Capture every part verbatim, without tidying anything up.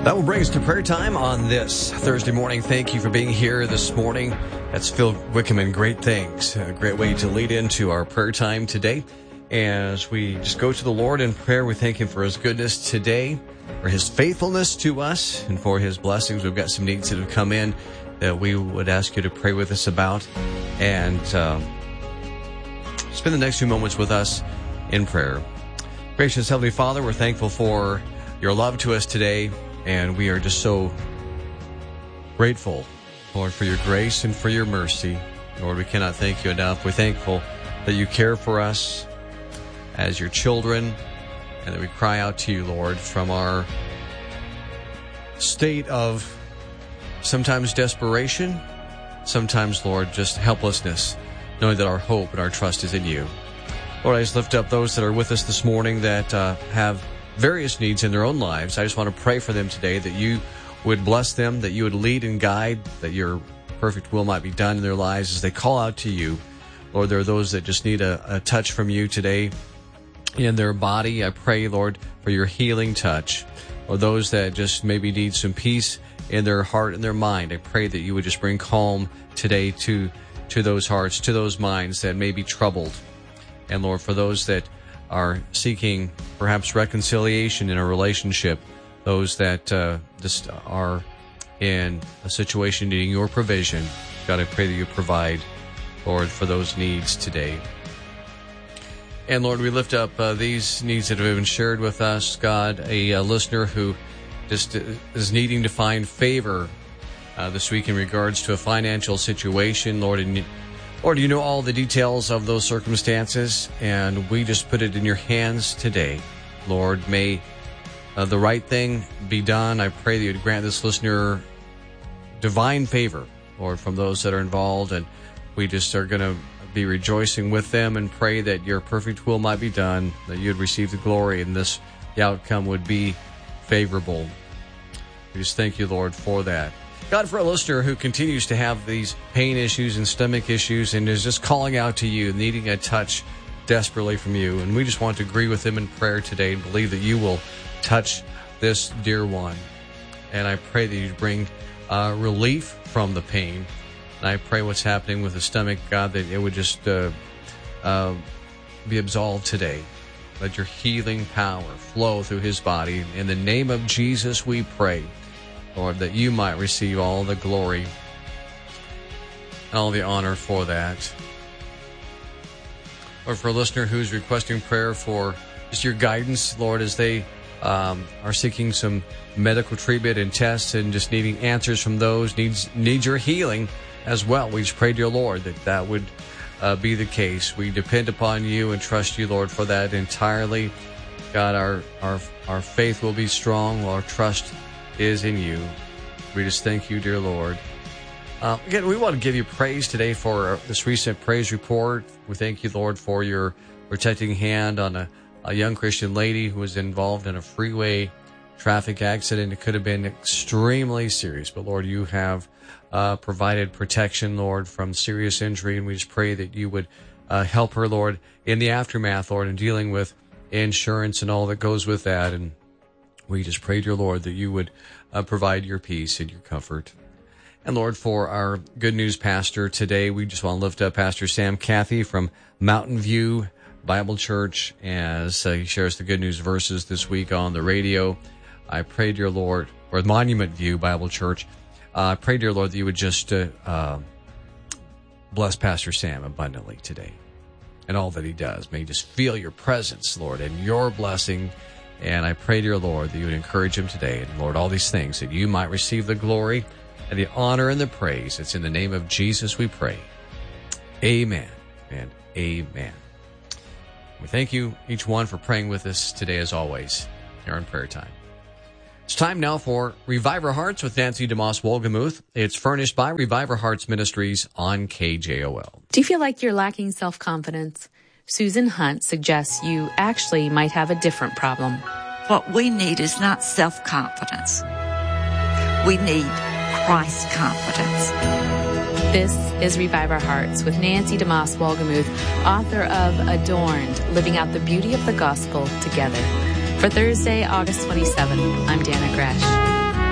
That will bring us to prayer time on this Thursday morning. Thank you for being here this morning. That's Phil Wickham, Great Things. A great way to lead into our prayer time today. As we just go to the Lord in prayer, we thank Him for His goodness today, for His faithfulness to us, and for His blessings. We've got some needs that have come in that we would ask you to pray with us about. And uh, spend the next few moments with us in prayer. Gracious Heavenly Father, we're thankful for your love to us today. And we are just so grateful, Lord, for your grace and for your mercy. Lord, we cannot thank you enough. We're thankful that you care for us as your children, and that we cry out to you, Lord, from our state of sometimes desperation, sometimes, Lord, just helplessness, knowing that our hope and our trust is in you. Lord, I just lift up those that are with us this morning that uh, have various needs in their own lives. I just want to pray for them today, that you would bless them, that you would lead and guide, that your perfect will might be done in their lives as they call out to you. Lord, there are those that just need a, a touch from you today in their body. I pray, Lord, for your healing touch. Or those that just maybe need some peace in their heart and their mind, I pray that you would just bring calm today to, to those hearts, to those minds that may be troubled. And Lord, for those that are seeking perhaps reconciliation in a relationship, those that uh, just are in a situation needing your provision, God, I pray that you provide, Lord, for those needs today. And Lord, we lift up uh, these needs that have been shared with us. God, a, a listener who just is needing to find favor uh, this week in regards to a financial situation, Lord, and Lord, you know all the details of those circumstances, and we just put it in your hands today. Lord, may uh, the right thing be done. I pray that you'd grant this listener divine favor, Lord, from those that are involved, and we just are going to be rejoicing with them and pray that your perfect will might be done, that you'd receive the glory, and this the outcome would be favorable. We just thank you, Lord, for that. God, for a listener who continues to have these pain issues and stomach issues and is just calling out to you, needing a touch desperately from you. And we just want to agree with him in prayer today and believe that you will touch this dear one. And I pray that you bring uh, relief from the pain. And I pray what's happening with the stomach, God, that it would just uh, uh, be absolved today. Let your healing power flow through his body. In the name of Jesus, we pray, Lord, that you might receive all the glory and all the honor for that. Or for a listener who's requesting prayer for just your guidance, Lord, as they um, are seeking some medical treatment and tests and just needing answers from those, needs needs your healing as well. We just pray, dear Lord, that that would uh, be the case. We depend upon you and trust you, Lord, for that entirely. God, our our our faith will be strong. Our trust is in you. We just thank you, dear Lord. Uh, again, we want to give you praise today for this recent praise report. We thank you, Lord, for your protecting hand on a, a young Christian lady who was involved in a freeway traffic accident. It could have been extremely serious, but Lord, you have uh, provided protection, Lord, from serious injury, and we just pray that you would uh, help her, Lord, in the aftermath, Lord, in dealing with insurance and all that goes with that. And we just pray, dear Lord, that you would uh, provide your peace and your comfort. And Lord, for our Good News pastor today, we just want to lift up Pastor Sam Cathy from Mountain View Bible Church as uh, he shares the Good News verses this week on the radio. I pray, dear Lord, or Monument View Bible Church, uh, I pray, dear Lord, that you would just uh, uh, bless Pastor Sam abundantly today and all that he does. May he just feel your presence, Lord, and your blessing. And I pray, dear Lord, that you would encourage him today. And Lord, all these things, that you might receive the glory and the honor and the praise. It's in the name of Jesus we pray. Amen and amen. We thank you, each one, for praying with us today, as always, here on Prayer Time. It's time now for Revive Our Hearts with Nancy DeMoss Wolgemuth. It's furnished by Revive Our Hearts Ministries on K J O L. Do you feel like you're lacking self-confidence? Susan Hunt suggests you actually might have a different problem. What we need is not self-confidence. We need Christ confidence. This is Revive Our Hearts with Nancy DeMoss Wolgemuth, author of Adorned, Living Out the Beauty of the Gospel Together. For Thursday, August twenty-seventh, I'm Dana Gresh.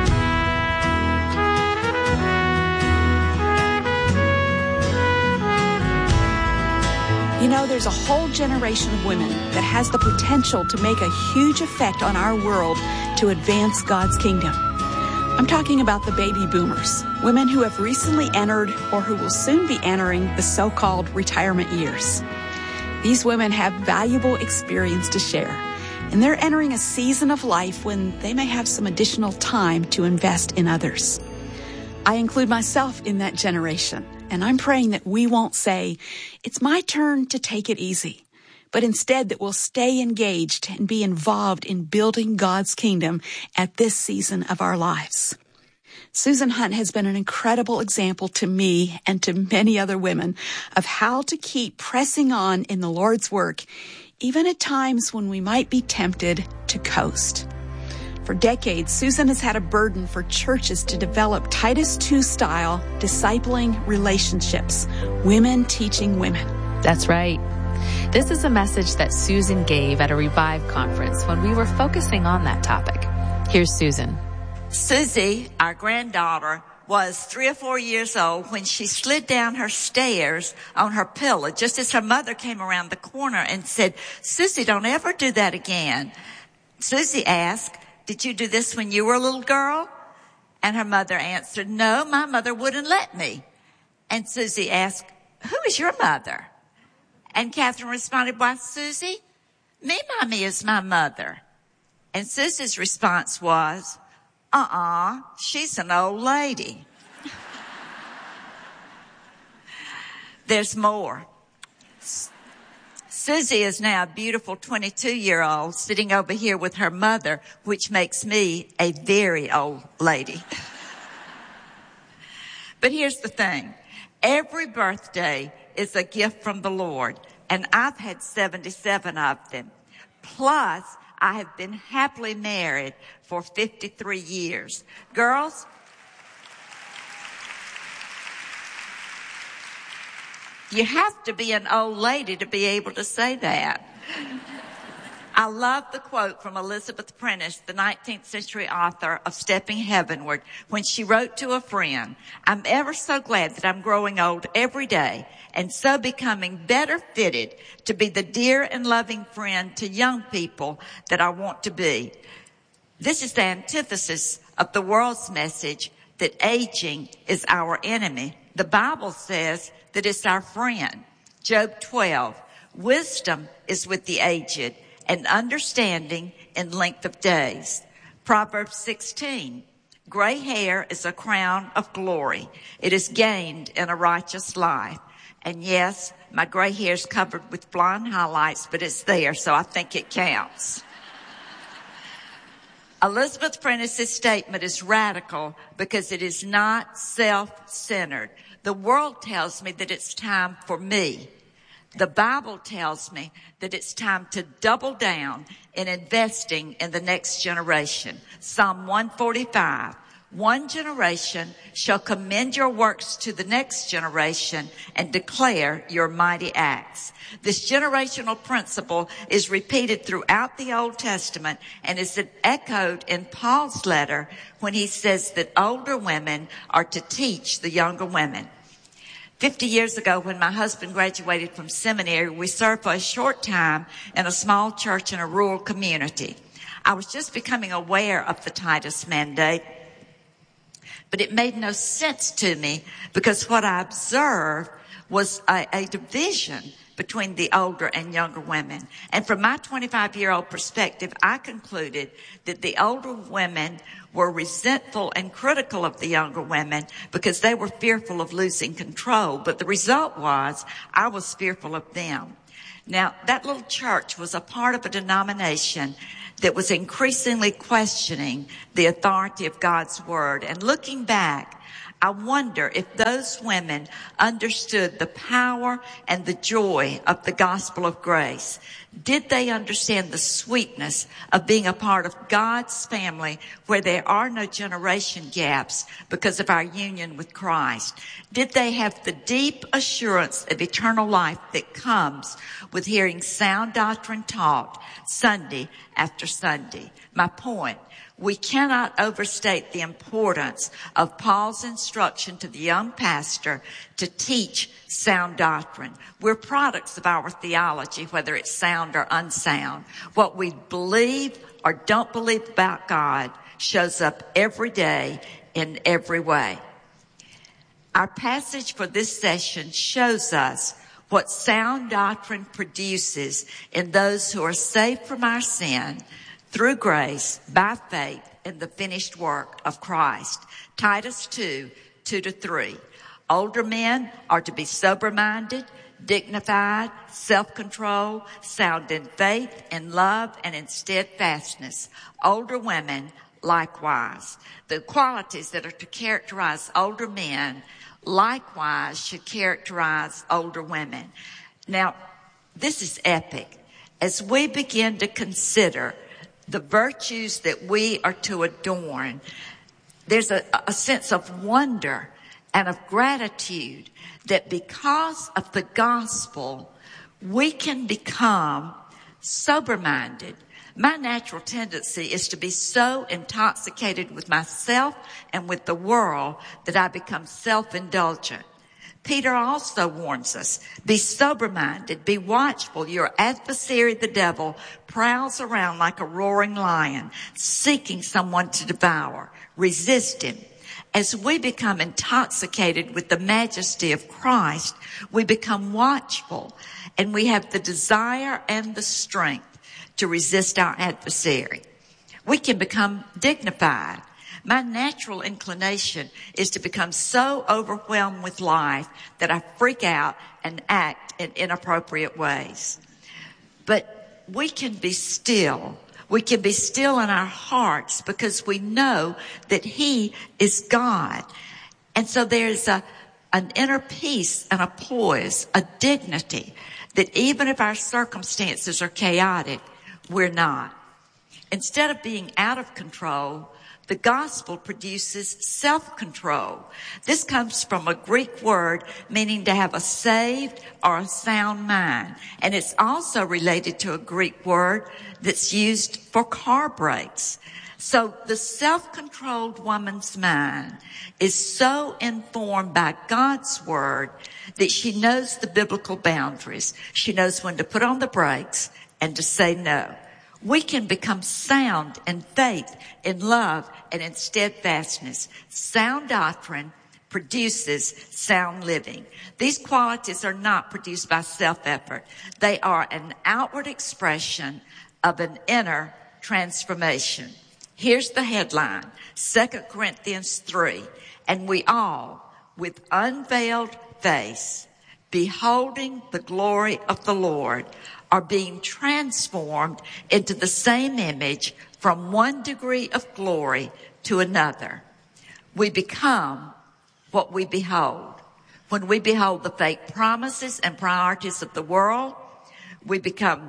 You know, there's a whole generation of women that has the potential to make a huge effect on our world to advance God's kingdom. I'm talking about the baby boomers, women who have recently entered or who will soon be entering the so-called retirement years. These women have valuable experience to share, and they're entering a season of life when they may have some additional time to invest in others. I include myself in that generation, and I'm praying that we won't say, it's my turn to take it easy, but instead that we'll stay engaged and be involved in building God's kingdom at this season of our lives. Susan Hunt has been an incredible example to me and to many other women of how to keep pressing on in the Lord's work, even at times when we might be tempted to coast. For decades, Susan has had a burden for churches to develop Titus two style discipling relationships, women teaching women. That's right. This is a message that Susan gave at a Revive conference when we were focusing on that topic. Here's Susan. Susie, our granddaughter, was three or four years old when she slid down her stairs on her pillow just as her mother came around the corner and said, Susie, don't ever do that again. Susie asked, did you do this when you were a little girl? And her mother answered, no, my mother wouldn't let me. And Susie asked, who is your mother? And Catherine responded, why, Susie, me mommy is my mother. And Susie's response was, uh-uh, she's an old lady. There's more. Susie is now a beautiful twenty-two-year-old sitting over here with her mother, which makes me a very old lady. But here's the thing. Every birthday is a gift from the Lord, and I've had seventy-seven of them. Plus, I have been happily married for fifty-three years. Girls, you have to be an old lady to be able to say that. I love the quote from Elizabeth Prentice, the nineteenth century author of Stepping Heavenward, when she wrote to a friend, I'm ever so glad that I'm growing old every day and so becoming better fitted to be the dear and loving friend to young people that I want to be. This is the antithesis of the world's message that aging is our enemy. The Bible says that it's our friend. Job twelve, wisdom is with the aged and understanding in length of days. Proverbs sixteen, gray hair is a crown of glory. It is gained in a righteous life. And yes, my gray hair is covered with blonde highlights, but it's there, so I think it counts. Elizabeth Prentice's statement is radical because it is not self-centered. The world tells me that it's time for me. The Bible tells me that it's time to double down in investing in the next generation. Psalm one forty-five. One generation shall commend your works to the next generation and declare your mighty acts. This generational principle is repeated throughout the Old Testament and is echoed in Paul's letter when he says that older women are to teach the younger women. Fifty years ago, when my husband graduated from seminary, we served for a short time in a small church in a rural community. I was just becoming aware of the Titus mandate, but it made no sense to me because what I observed was a, a division between the older and younger women. And from my twenty-five-year-old perspective, I concluded that the older women were resentful and critical of the younger women because they were fearful of losing control. But the result was I was fearful of them. Now, that little church was a part of a denomination that was increasingly questioning the authority of God's word. And looking back, I wonder if those women understood the power and the joy of the gospel of grace. Did they understand the sweetness of being a part of God's family where there are no generation gaps because of our union with Christ? Did they have the deep assurance of eternal life that comes with hearing sound doctrine taught Sunday after Sunday? My point, We cannot overstate the importance of Paul's instruction to the young pastor to teach sound doctrine. We're products of our theology, whether it's sound or unsound. What we believe or don't believe about God shows up every day in every way. Our passage for this session shows us what sound doctrine produces in those who are saved from our sin through grace by faith in the finished work of Christ. Titus two, two to three. Older men are to be sober-minded, dignified, self-controlled, sound in faith, in love, and in steadfastness. Older women likewise. The qualities that are to characterize older men likewise should characterize older women. Now, this is epic. As we begin to consider the virtues that we are to adorn, there's a, a sense of wonder and of gratitude that because of the gospel, we can become sober-minded. My natural tendency is to be so intoxicated with myself and with the world that I become self-indulgent. Peter also warns us, be sober-minded, be watchful. Your adversary, the devil, prowls around like a roaring lion, seeking someone to devour. Resist him. As we become intoxicated with the majesty of Christ, we become watchful, and we have the desire and the strength to resist our adversary. We can become dignified. My natural inclination is to become so overwhelmed with life that I freak out and act in inappropriate ways. But we can be still. We can be still in our hearts because we know that He is God. And so there's a, an inner peace and a poise, a dignity that even if our circumstances are chaotic, we're not. Instead of being out of control, the gospel produces self-control. This comes from a Greek word meaning to have a saved or a sound mind. And it's also related to a Greek word that's used for car brakes. So the self-controlled woman's mind is so informed by God's word that she knows the biblical boundaries. She knows when to put on the brakes and to say no. We can become sound in faith, in love, and in steadfastness. Sound doctrine produces sound living. These qualities are not produced by self-effort. They are an outward expression of an inner transformation. Here's the headline, Second Corinthians three. And we all, with unveiled face, beholding the glory of the Lord, are being transformed into the same image from one degree of glory to another. We become what we behold. When we behold the fake promises and priorities of the world, we become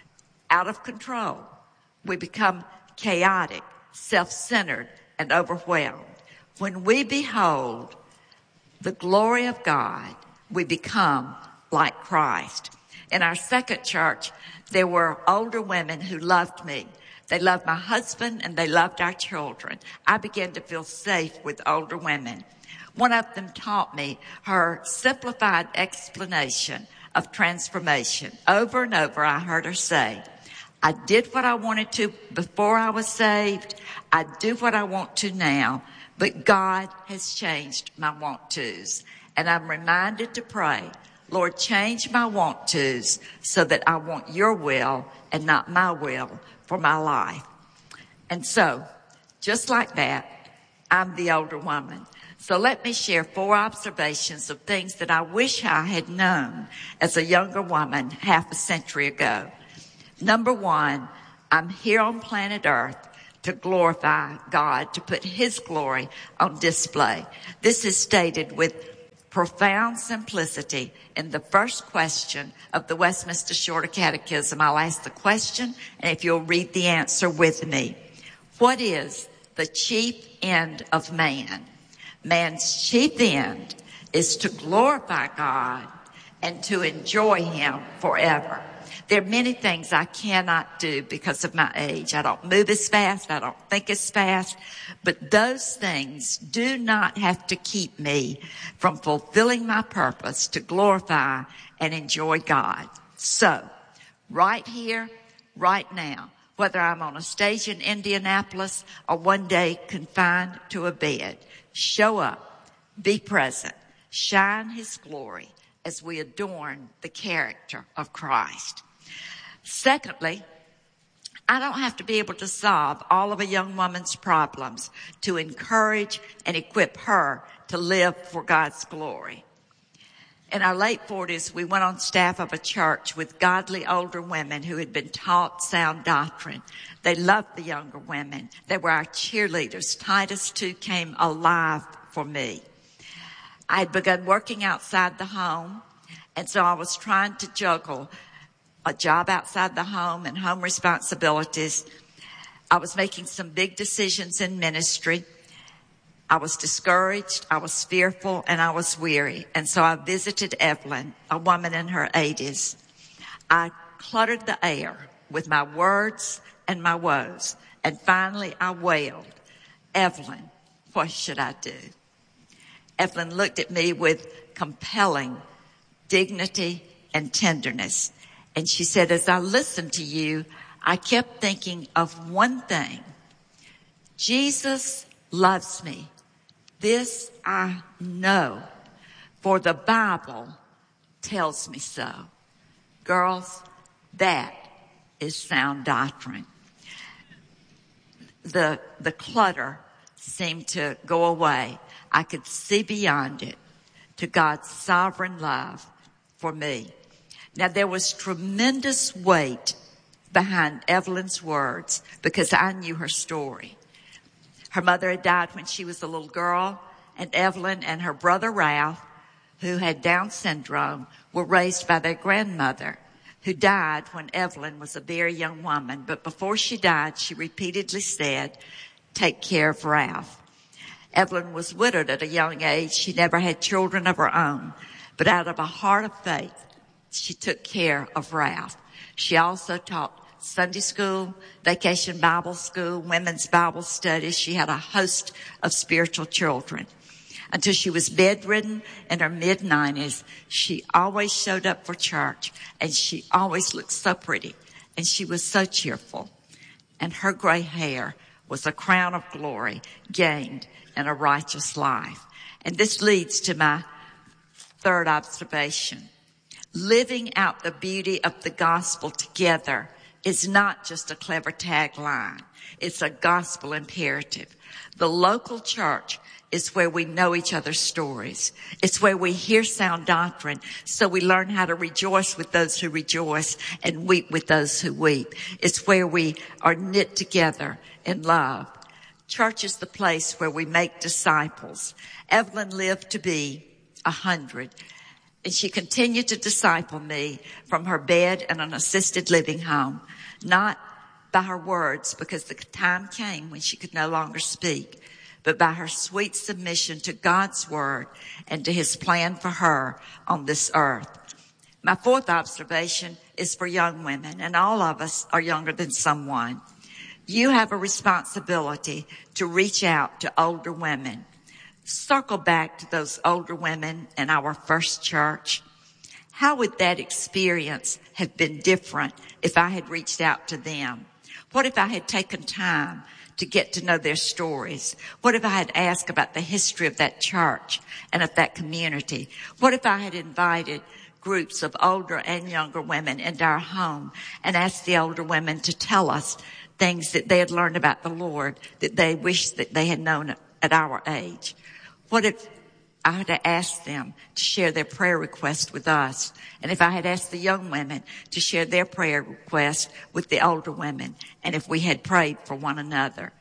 out of control. We become chaotic, self-centered, and overwhelmed. When we behold the glory of God, we become like Christ. In our second church, there were older women who loved me. They loved my husband and they loved our children. I began to feel safe with older women. One of them taught me her simplified explanation of transformation. Over and over, I heard her say, I did what I wanted to before I was saved. I do what I want to now, but God has changed my want-tos. And I'm reminded to pray, Lord, change my want-tos so that I want your will and not my will for my life. And so, just like that, I'm the older woman. So let me share four observations of things that I wish I had known as a younger woman half a century ago. Number one, I'm here on planet Earth to glorify God, to put His glory on display. This is stated with profound simplicity in the first question of the Westminster Shorter Catechism. I'll ask the question, and if you'll read the answer with me. What is the chief end of man? Man's chief end is to glorify God and to enjoy Him forever. There are many things I cannot do because of my age. I don't move as fast. I don't think as fast. But those things do not have to keep me from fulfilling my purpose to glorify and enjoy God. So, right here, right now, whether I'm on a stage in Indianapolis or one day confined to a bed, show up, be present, shine His glory as we adorn the character of Christ. Secondly, I don't have to be able to solve all of a young woman's problems to encourage and equip her to live for God's glory. In our late forties, we went on staff of a church with godly older women who had been taught sound doctrine. They loved the younger women. They were our cheerleaders. Titus two came alive for me. I had begun working outside the home, and so I was trying to juggle a job outside the home and home responsibilities. I was making some big decisions in ministry. I was discouraged, I was fearful, and I was weary. And so I visited Evelyn, a woman in her eighties. I cluttered the air with my words and my woes. And finally I wailed, Evelyn, what should I do? Evelyn looked at me with compelling dignity and tenderness. And she said, as I listened to you, I kept thinking of one thing. Jesus loves me. This I know, for the Bible tells me so. Girls, that is sound doctrine. The, the clutter seemed to go away. I could see beyond it to God's sovereign love for me. Now, there was tremendous weight behind Evelyn's words because I knew her story. Her mother had died when she was a little girl, and Evelyn and her brother Ralph, who had Down syndrome, were raised by their grandmother, who died when Evelyn was a very young woman. But before she died, she repeatedly said, take care of Ralph. Evelyn was widowed at a young age. She never had children of her own. But out of a heart of faith, she took care of Ralph. She also taught Sunday school, vacation Bible school, women's Bible studies. She had a host of spiritual children. Until she was bedridden in her mid-nineties, she always showed up for church, and she always looked so pretty, and she was so cheerful. And her gray hair was a crown of glory gained in a righteous life. And this leads to my third observation. Living out the beauty of the gospel together is not just a clever tagline. It's a gospel imperative. The local church is where we know each other's stories. It's where we hear sound doctrine, so we learn how to rejoice with those who rejoice and weep with those who weep. It's where we are knit together in love. Church is the place where we make disciples. Evelyn lived to be a hundred. And she continued to disciple me from her bed in an assisted living home, not by her words, because the time came when she could no longer speak, but by her sweet submission to God's word and to His plan for her on this earth. My fourth observation is for young women, and all of us are younger than someone. You have a responsibility to reach out to older women. Circle back to those older women in our first church. How would that experience have been different if I had reached out to them? What if I had taken time to get to know their stories? What if I had asked about the history of that church and of that community? What if I had invited groups of older and younger women into our home and asked the older women to tell us things that they had learned about the Lord that they wished that they had known at our age? What if I had asked them to share their prayer request with us? And if I had asked the young women to share their prayer request with the older women? And if we had prayed for one another?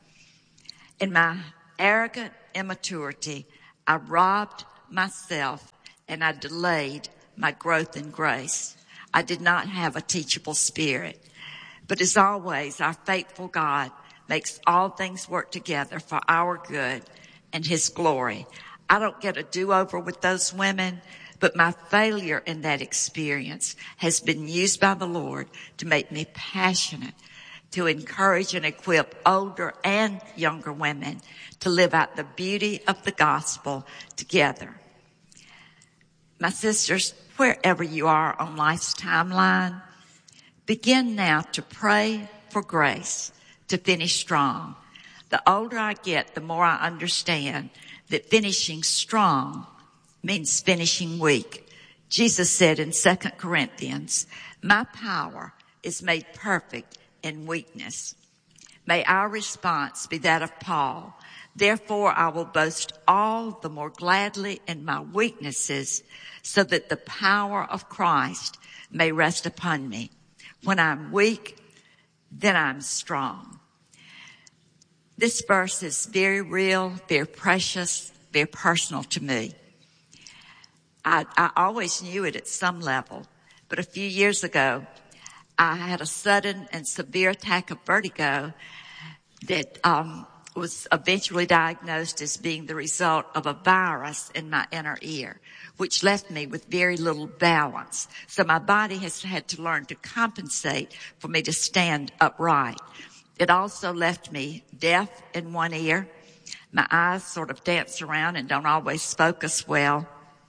In my arrogant immaturity, I robbed myself and I delayed my growth in grace. I did not have a teachable spirit. But as always, our faithful God makes all things work together for our good and His glory. I don't get a do-over with those women, But my failure in that experience has been used by the Lord to make me passionate, to encourage and equip older and younger women to live out the beauty of the gospel together. My sisters, wherever you are on life's timeline, begin now to pray for grace to finish strong. The older I get, the more I understand that finishing strong means finishing weak. Jesus said in Second Corinthians, my power is made perfect in weakness. May our response be that of Paul. Therefore, I will boast all the more gladly in my weaknesses, so that the power of Christ may rest upon me. When I'm weak, then I'm strong. This verse is very real, very precious, very personal to me. I, I always knew it at some level, but a few years ago, I had a sudden and severe attack of vertigo that um, was eventually diagnosed as being the result of a virus in my inner ear, which left me with very little balance. So my body has had to learn to compensate for me to stand upright. It also left me deaf in one ear. My eyes sort of dance around and don't always focus well.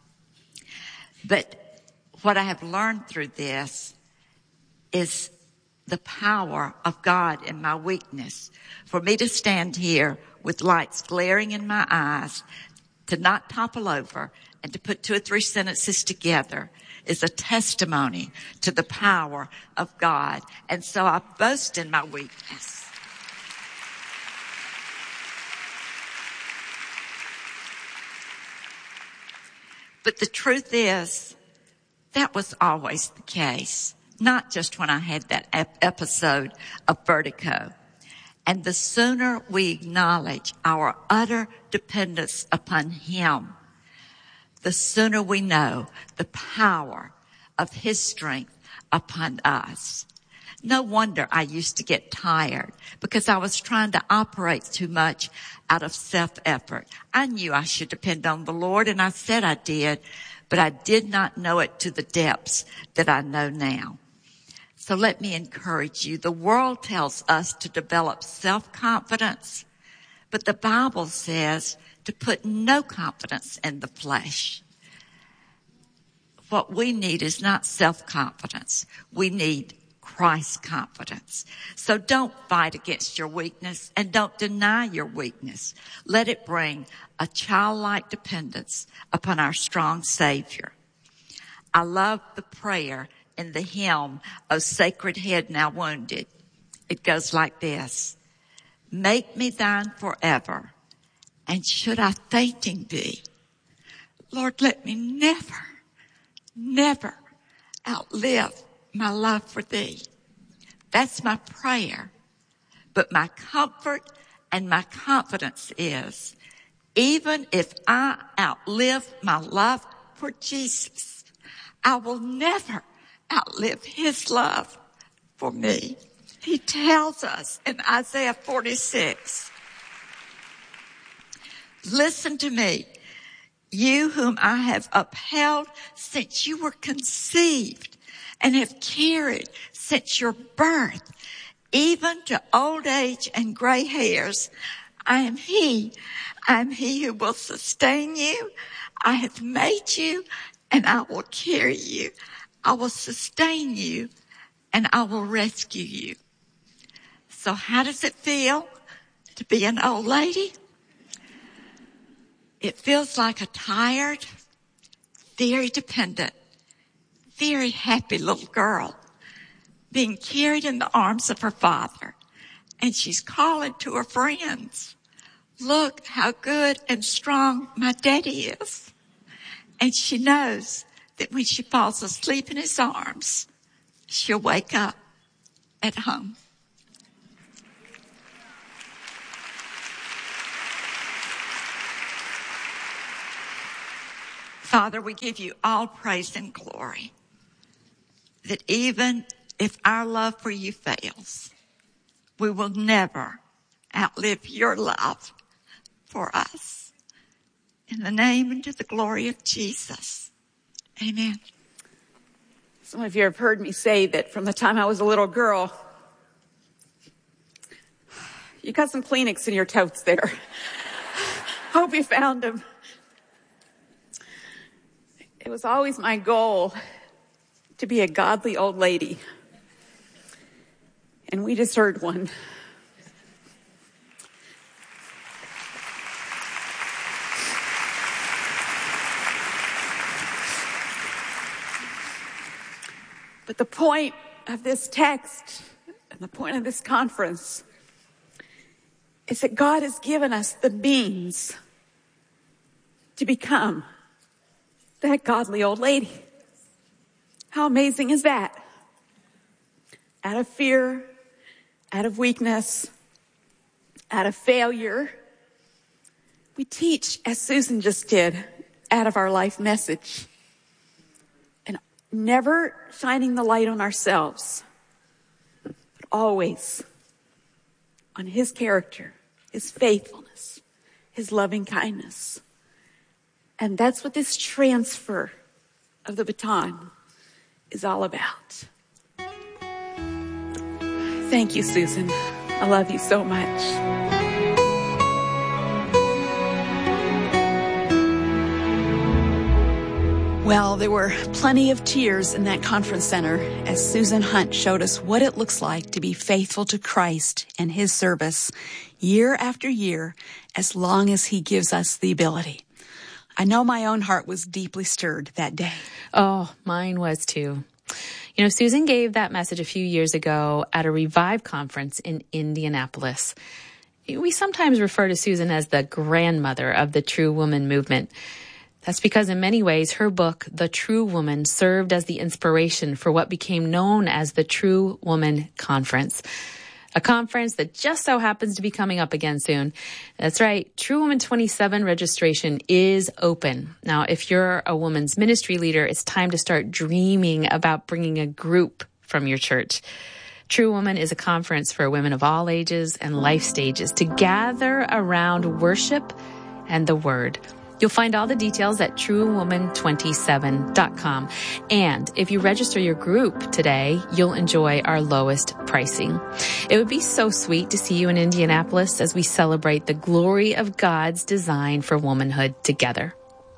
But what I have learned through this is the power of God in my weakness. For me to stand here with lights glaring in my eyes, to not topple over, and to put two or three sentences together is a testimony to the power of God. And so I boast in my weakness. But the truth is, that was always the case. Not just when I had that ep- episode of vertigo. And the sooner we acknowledge our utter dependence upon Him, the sooner we know the power of His strength upon us. No wonder I used to get tired, because I was trying to operate too much out of self-effort. I knew I should depend on the Lord, and I said I did, but I did not know it to the depths that I know now. So let me encourage you. The world tells us to develop self-confidence, but the Bible says to put no confidence in the flesh. What we need is not self-confidence. We need Christ's confidence. So don't fight against your weakness, and don't deny your weakness. Let it bring a childlike dependence upon our strong Savior. I love the prayer in the hymn, O Sacred Head Now Wounded. It goes like this. Make me thine forever, and should I fainting be, Lord, let me never, never outlive my love for thee. That's my prayer. But my comfort and my confidence is, even if I outlive my love for Jesus, I will never outlive His love for me. He tells us in Isaiah forty-six, listen to me, you whom I have upheld since you were conceived and have carried since your birth, even to old age and gray hairs. I am He. I am He who will sustain you. I have made you, and I will carry you. I will sustain you, and I will rescue you. So how does it feel to be an old lady? It feels like a tired, very dependent, very happy little girl being carried in the arms of her father. And she's calling to her friends, look how good and strong my daddy is. And she knows that when she falls asleep in his arms, she'll wake up at home. Father, we give you all praise and glory that even if our love for you fails, we will never outlive your love for us. In the name and to the glory of Jesus, Amen. Some of you have heard me say that from the time I was a little girl, you got some Kleenex in your totes there. Hope you found them. It was always my goal to be a godly old lady. And we just heard one. But the point of this text and the point of this conference is that God has given us the means to become that godly old lady. How amazing is that? Out of fear, out of weakness, out of failure, we teach, as Susan just did, out of our life message. And never shining the light on ourselves, but always on His character, His faithfulness, His loving kindness. And that's what this transfer of the baton is all about. Thank you, Susan. I love you so much. Well, there were plenty of tears in that conference center as Susan Hunt showed us what it looks like to be faithful to Christ and His service year after year, as long as He gives us the ability. I know my own heart was deeply stirred that day. Oh, mine was too. You know, Susan gave that message a few years ago at a Revive conference in Indianapolis. We sometimes refer to Susan as the grandmother of the True Woman movement. That's because in many ways, her book, The True Woman, served as the inspiration for what became known as the True Woman Conference, a conference that just so happens to be coming up again soon. That's right. True Woman twenty-seven registration is open. Now, if you're a woman's ministry leader, it's time to start dreaming about bringing a group from your church. True Woman is a conference for women of all ages and life stages to gather around worship and the Word. You'll find all the details at true woman twenty-seven dot com. And if you register your group today, you'll enjoy our lowest pricing. It would be so sweet to see you in Indianapolis as we celebrate the glory of God's design for womanhood together.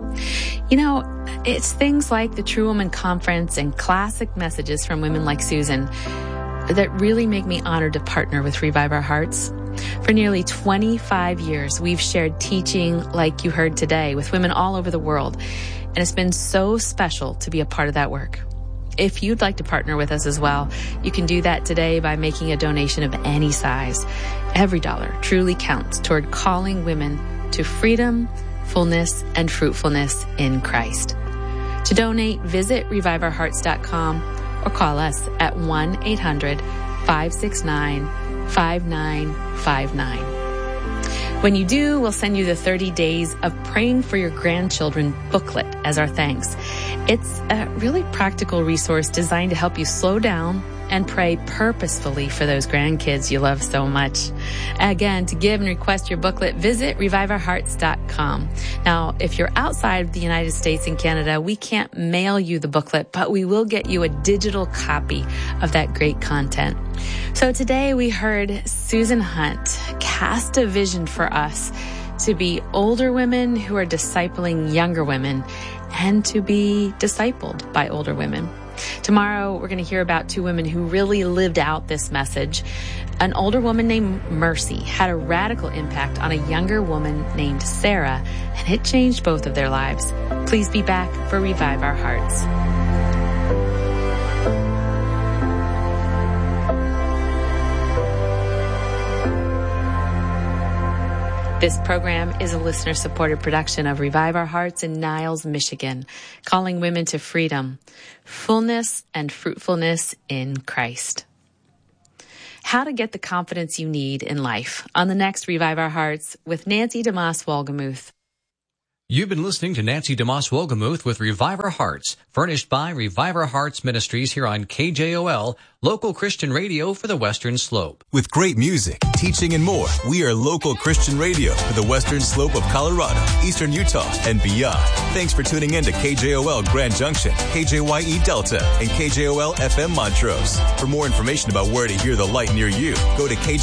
You know, it's things like the True Woman Conference and classic messages from women like Susan that really make me honored to partner with Revive Our Hearts. For nearly twenty-five years, we've shared teaching like you heard today with women all over the world, and it's been so special to be a part of that work. If you'd like to partner with us as well, you can do that today by making a donation of any size. Every dollar truly counts toward calling women to freedom, fullness, and fruitfulness in Christ. To donate, visit revive our hearts dot com or call us at one eight hundred five six nine five nine five nine. When you do, we'll send you the thirty days of Praying for Your Grandchildren booklet as our thanks. It's a really practical resource designed to help you slow down and pray purposefully for those grandkids you love so much. Again, to give and request your booklet, visit revive our hearts dot com. Now, if you're outside of the United States and Canada, we can't mail you the booklet, but we will get you a digital copy of that great content. So today we heard Susan Hunt cast a vision for us to be older women who are discipling younger women and to be discipled by older women. Tomorrow, we're going to hear about two women who really lived out this message. An older woman named Mercy had a radical impact on a younger woman named Sarah, and it changed both of their lives. Please be back for Revive Our Hearts. This program is a listener-supported production of Revive Our Hearts in Niles, Michigan, calling women to freedom, fullness, and fruitfulness in Christ. How to get the confidence you need in life on the next Revive Our Hearts with Nancy DeMoss Wolgemuth. You've been listening to Nancy DeMoss Wolgemuth with Revive Our Hearts, furnished by Revive Our Hearts Ministries here on K J O L, local Christian radio for the Western Slope. With great music, teaching, and more, we are local Christian radio for the Western Slope of Colorado, Eastern Utah, and beyond. Thanks for tuning in to K J O L Grand Junction, K J Y E Delta, and K J O L F M Montrose. For more information about where to hear the light near you, go to K J